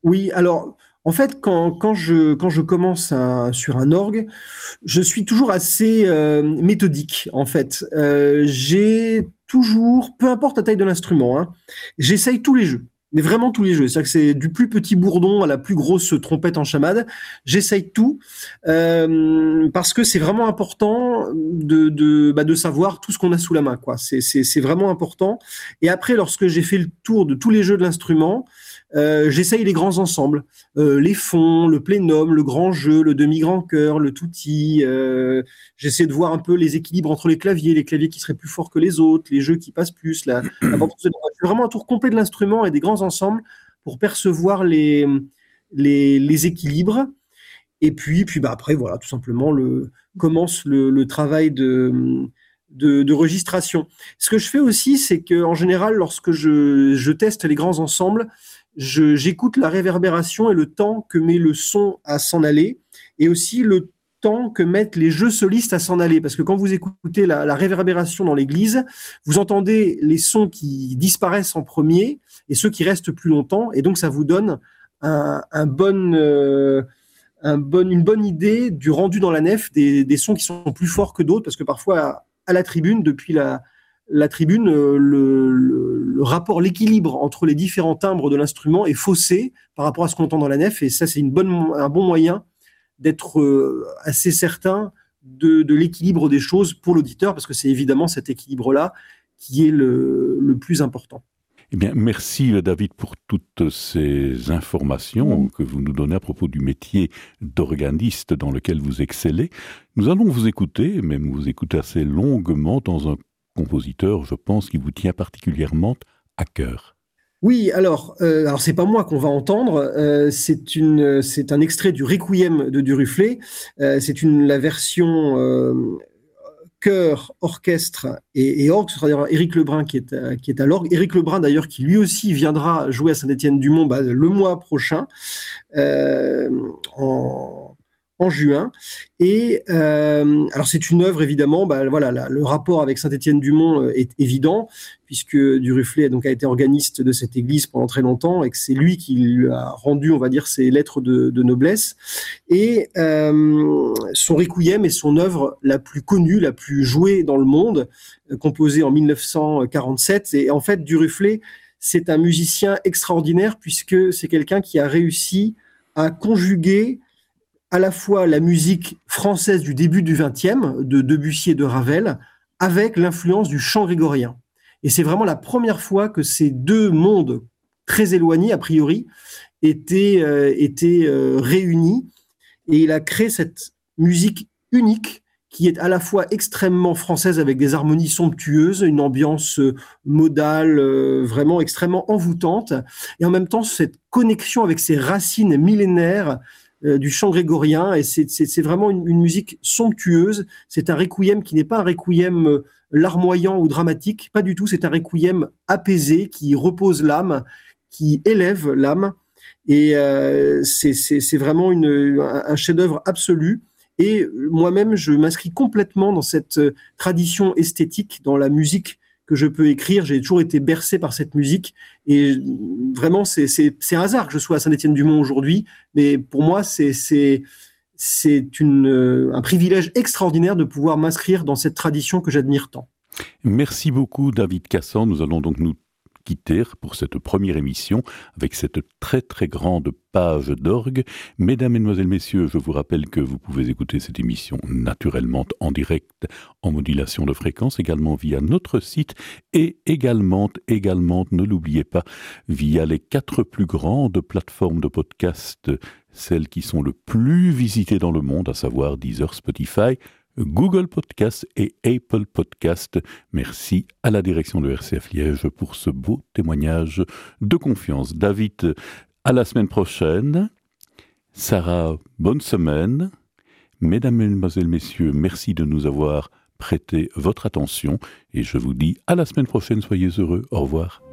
Oui, alors en fait, quand je commence sur un orgue, je suis toujours assez méthodique en fait. J'ai toujours, peu importe la taille de l'instrument, hein, j'essaye tous les jeux. Mais vraiment tous les jeux. C'est-à-dire que c'est du plus petit bourdon à la plus grosse trompette en chamade. J'essaye tout parce que c'est vraiment important de savoir tout ce qu'on a sous la main, quoi. C'est vraiment important. Et après, lorsque j'ai fait le tour de tous les jeux de l'instrument, j'essaye les grands ensembles, les fonds, le plénum, le grand jeu, le demi-grand chœur, le tutti. J'essaie de voir un peu les équilibres entre les claviers qui seraient plus forts que les autres, les jeux qui passent plus, la bande son. C'est vraiment un tour complet de l'instrument et des grands ensembles pour percevoir les équilibres. Et puis bah après, voilà, tout simplement, commence le travail de registration. Ce que je fais aussi, c'est qu'en général, lorsque je teste les grands ensembles, j'écoute la réverbération et le temps que met le son à s'en aller, et aussi le temps que mettent les jeux solistes à s'en aller. Parce que quand vous écoutez la réverbération dans l'église, vous entendez les sons qui disparaissent en premier et ceux qui restent plus longtemps, et donc ça vous donne une bonne idée du rendu dans la nef, des sons qui sont plus forts que d'autres, parce que parfois, à la tribune, depuis la tribune, le rapport, l'équilibre entre les différents timbres de l'instrument est faussé par rapport à ce qu'on entend dans la nef, et ça, c'est un bon moyen d'être assez certain de l'équilibre des choses pour l'auditeur, parce que c'est évidemment cet équilibre-là qui est le plus important. Eh bien, merci David pour toutes ces informations que vous nous donnez à propos du métier d'organiste dans lequel vous excellez. Nous allons vous écouter, même vous écouter assez longuement dans un compositeur, je pense, qui vous tient particulièrement à cœur. Oui, alors c'est pas moi qu'on va entendre, c'est un extrait du Requiem de Duruflé, c'est la version chœur, orchestre et orgue. Ce sera d'ailleurs Éric Lebrun qui est à l'orgue. Éric Lebrun d'ailleurs qui lui aussi viendra jouer à Saint-Étienne-du-Mont le mois prochain, en juin. Et alors c'est une œuvre évidemment, voilà, le rapport avec Saint-Étienne-du-Mont est évident, puisque Duruflé donc a été organiste de cette église pendant très longtemps et que c'est lui qui lui a rendu, on va dire, ses lettres de noblesse. Et son Requiem est son œuvre la plus connue, la plus jouée dans le monde, composée en 1947. Et en fait, Duruflé, c'est un musicien extraordinaire, puisque c'est quelqu'un qui a réussi à conjuguer à la fois la musique française du début du XXe, de Debussy et de Ravel, avec l'influence du chant grégorien. Et c'est vraiment la première fois que ces deux mondes très éloignés, a priori, étaient réunis. Et il a créé cette musique unique qui est à la fois extrêmement française avec des harmonies somptueuses, une ambiance modale vraiment extrêmement envoûtante, et en même temps cette connexion avec ses racines millénaires du chant grégorien. Et c'est vraiment une musique somptueuse. C'est un requiem qui n'est pas un requiem larmoyant ou dramatique, pas du tout. C'est un requiem apaisé qui repose l'âme, qui élève l'âme. Et c'est vraiment un chef-d'œuvre absolu. Et moi-même, je m'inscris complètement dans cette tradition esthétique, dans la musique que je peux écrire. J'ai toujours été bercé par cette musique. Et vraiment, c'est un hasard que je sois à Saint-Étienne-du-Mont aujourd'hui. Mais pour moi, c'est un privilège extraordinaire de pouvoir m'inscrire dans cette tradition que j'admire tant. Merci beaucoup, David Cassan. Nous allons donc nous quitter pour cette première émission avec cette très très grande page d'orgue. Mesdames, Mesdemoiselles, Messieurs, je vous rappelle que vous pouvez écouter cette émission naturellement en direct, en modulation de fréquence, également via notre site et également, ne l'oubliez pas, via les 4 plus grandes plateformes de podcast, celles qui sont le plus visitées dans le monde, à savoir Deezer, Spotify, Google Podcast et Apple Podcast. Merci à la direction de RCF Liège pour ce beau témoignage de confiance. David, à la semaine prochaine. Sarah, bonne semaine. Mesdames, Mesdemoiselles, Messieurs, merci de nous avoir prêté votre attention et je vous dis à la semaine prochaine. Soyez heureux. Au revoir.